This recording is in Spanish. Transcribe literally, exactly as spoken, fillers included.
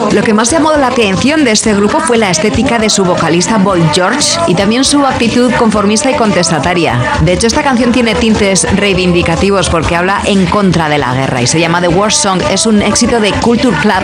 Lo que más llamó la atención de este grupo fue la estética de su vocalista Boy George y también su actitud conformista y contestataria. De hecho, esta canción tiene tintes reivindicativos porque habla en contra de la guerra y se llama The War Song. Es un éxito de Culture Club